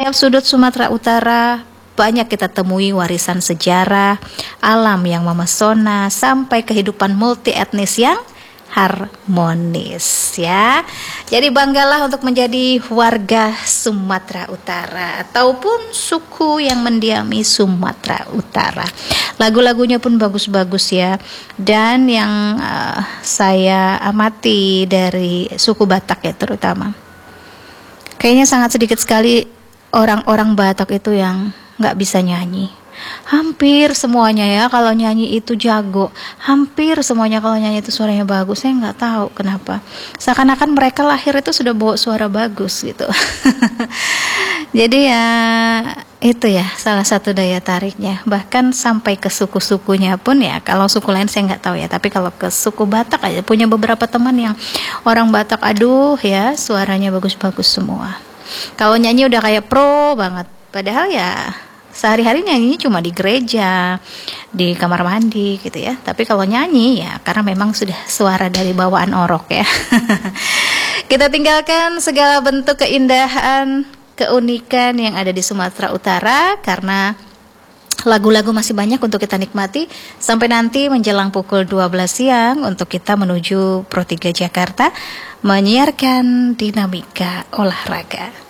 Setiap sudut Sumatera Utara banyak kita temui warisan sejarah, alam yang memesona, sampai kehidupan multi etnis yang harmonis ya. Jadi banggalah untuk menjadi warga Sumatera Utara ataupun suku yang mendiami Sumatera Utara. Lagu-lagunya pun bagus-bagus ya. Dan yang saya amati dari suku Batak ya terutama, kayaknya sangat sedikit sekali orang-orang Batak itu yang nggak bisa nyanyi. Hampir semuanya ya kalau nyanyi itu jago. Hampir semuanya kalau nyanyi itu suaranya bagus. Saya nggak tahu kenapa. Seakan-akan mereka lahir itu sudah bawa suara bagus gitu. Jadi ya itu ya salah satu daya tariknya. Bahkan sampai ke suku-sukunya pun ya. Kalau suku lain saya nggak tahu ya. Tapi kalau ke suku Batak aja punya beberapa teman yang orang Batak, aduh ya suaranya bagus-bagus semua. Kalau nyanyi udah kayak pro banget. Padahal ya sehari-hari nyanyinya cuma di gereja, di kamar mandi gitu ya. Tapi kalau nyanyi ya karena memang sudah suara dari bawaan orok ya. Kita tinggalkan segala bentuk keindahan, keunikan yang ada di Sumatera Utara karena lagu-lagu masih banyak untuk kita nikmati sampai nanti menjelang pukul 12 siang untuk kita menuju Pro 3 Jakarta menyiarkan dinamika olahraga.